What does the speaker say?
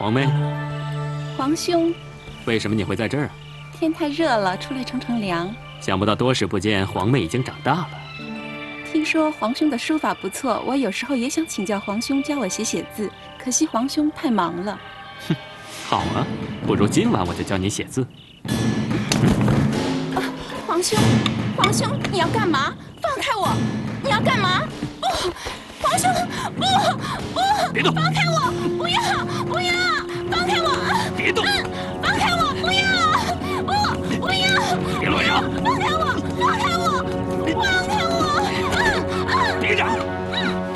黄妹， 皇兄， 为什么你会在这儿啊？ 天太热了，出来乘凉。 想不到多时不见，黄妹已经长大了。 听说皇兄的书法不错，我有时候也想请教皇兄教我写字，可惜皇兄太忙了。 哼，好啊，不如今晚我就教你写字。 皇兄，皇兄，你要干嘛？放开我！你要干嘛？不，皇兄，不， 别动！ 放开我！不要，不要！